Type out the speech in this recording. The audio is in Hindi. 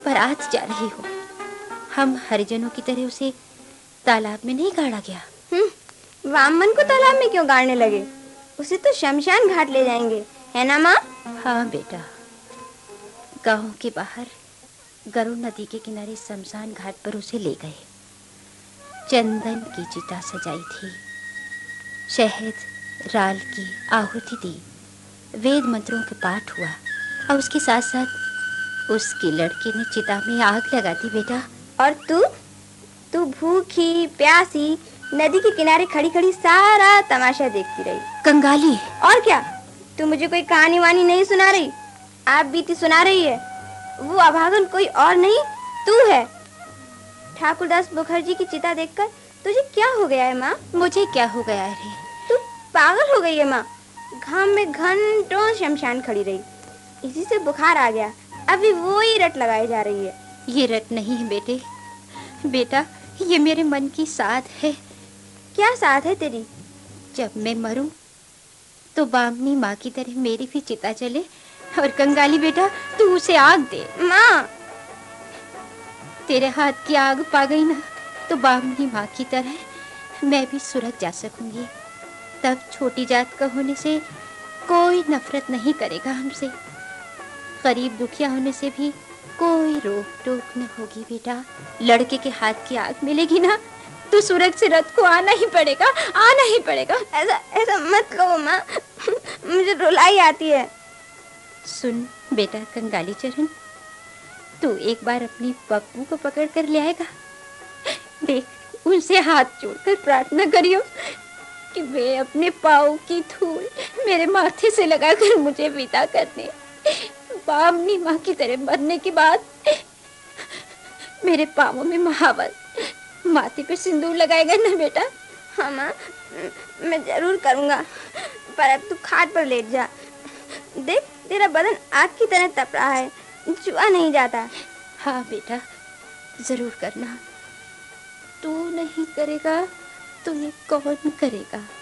पर आज जा रही हो। हम हरिजनों की तरह उसे तालाब में नहीं गाड़ा गया। वामन को तालाब में क्यों गाड़ने लगे? उसे तो शमशान घाट ले जाएंगे, है ना माँ? हाँ बेटा, गांव के बाहर गरुड़ नदी के किनारे शमशान घाट पर उसे ले गए। चंदन की चिता सजाई थी, शहद राल की आहुति दी, वेद मंत्रों के पाठ हुआ और उसके साथ साथ उसकी लड़की ने चिता में आग लगा दी बेटा। और तू भूखी प्यासी नदी के किनारे खड़ी खड़ी सारा तमाशा देखती रही। कंगाली! और क्या, तू मुझे कोई कहानी वानी नहीं सुना रही, आप बीती सुना रही है। वो अभागन कोई और नहीं, तू है। ठाकुरदास मुखर्जी की चिता देखकर तुझे क्या हो गया है माँ? मुझे क्या हो गया है रे? तू पागल हो गई है माँ। घाम में घंटों शमशान खड़ी रही, इसी से बुखार आ गया। अभी वो ही रट लगाई जा रही है। ये रट नहीं है बेटा, ये मेरे मन की साध है। क्या साध है तेरी? जब मैं मरूं तो बामनी माँ की तरह मेरी भी चिता जले और कंगाली बेटा तू उसे आग दे। माँ, तेरे हाथ की आग पा गई ना तो बामनी माँ की तरह मैं भी सुलग जा सकूंगी। तब छोटी जात का होने से कोई नफरत नहीं करेगा हमसे। गरीब दुखिया होने से भी कोई रोक टोक न होगी बेटा। लड़के के हाथ की आग मिलेगी ना तो सूरज से रथ को आना ही पड़ेगा। ऐसा मत कहो माँ, मुझे रुलाई आती है। सुन बेटा कंगाली चरण, तू एक बार अपनी पप्पू को पकड़ कर ले आएगा। देख, उनसे हाथ जोड़कर प्रार्थना करियो कि वे अपने पाँव की धूल मेरे माथे से लगाकर मुझे विदा कर दे। बामनी माँ की तरह मरने के बाद मेरे पाँवों में महावर, माथे पे सिंदूर लगाएगा ना बेटा? हाँ माँ, मैं जरूर करूँगा, पर अब तू खाट पर लेट जा। देख, तेरा बदन आग की तरह तप रहा है, छुआ नहीं जाता। हाँ बेटा, जरूर करना। तू नहीं करेगा तो ये कौन करेगा?